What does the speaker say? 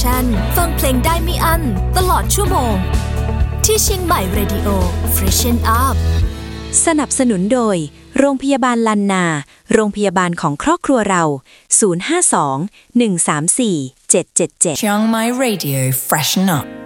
ฟังเพลงได้ไม่อั้นตลอดชั่วโมงที่เชียงใหม่เรดิโอ Freshen Up สนับสนุนโดยโรงพยาบาลลันนาโรงพยาบาลของครอบครัวเรา052 134 777 Chiang Mai Radio Freshen Up